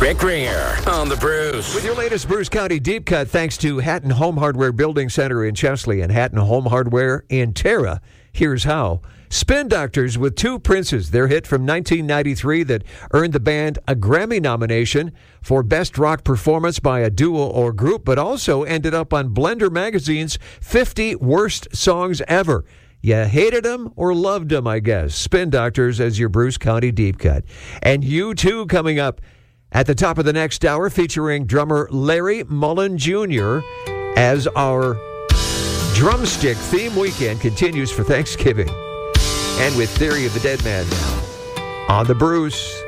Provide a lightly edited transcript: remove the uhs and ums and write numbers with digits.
Rick Ringer on the Bruce. With your latest Bruce County Deep Cut, thanks to Hatton Home Hardware Building Center in Chesley and Hatton Home Hardware in Terra. Here's how. Spin Doctors with Two Princes, their hit from 1993 that earned the band a Grammy nomination for Best Rock Performance by a Duo or Group, but also ended up on Blender Magazine's 50 Worst Songs Ever. You hated them or loved them, I guess. Spin Doctors as your Bruce County Deep Cut. And U2 coming up at the top of the next hour, featuring drummer Larry Mullen Jr. as our drumstick theme weekend continues for Thanksgiving. And with Theory of the Dead Man now on the Bruce.